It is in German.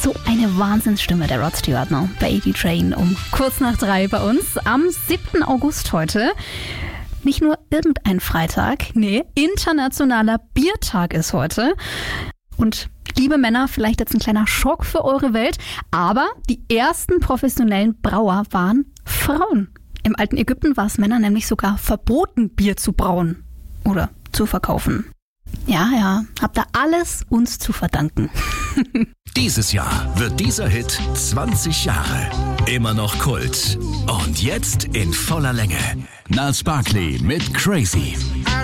So eine Wahnsinnsstimme, der Rod Stewart, ne? Baby Train um kurz nach 3 bei uns am 7. August heute. Nicht nur irgendein Freitag, nee, internationaler Biertag ist heute. Und liebe Männer, vielleicht jetzt ein kleiner Schock für eure Welt, aber die ersten professionellen Brauer waren Frauen. Im alten Ägypten war es Männern nämlich sogar verboten, Bier zu brauen oder zu verkaufen. Ja, habt ihr alles uns zu verdanken. Dieses Jahr wird dieser Hit 20 Jahre. Immer noch Kult. Und jetzt in voller Länge. Gnarls Barkley mit Crazy.